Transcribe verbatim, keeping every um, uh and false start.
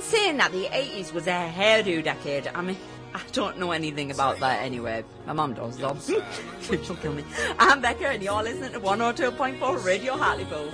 saying that the eighties was a hairdo decade. I mean, I don't know anything about that anyway. My mum does, though. She'll kill me. I'm Becca, and you're listening to one oh two point four Radio Hartlepool.